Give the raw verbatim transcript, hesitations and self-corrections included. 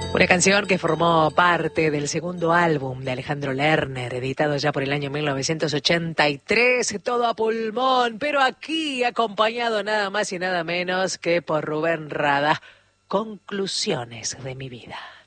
Una canción que formó parte del segundo álbum de Alejandro Lerner, editado ya por el año mil novecientos ochenta y tres, todo a pulmón, pero aquí acompañado nada más y nada menos que por Rubén Rada. Conclusiones de mi vida.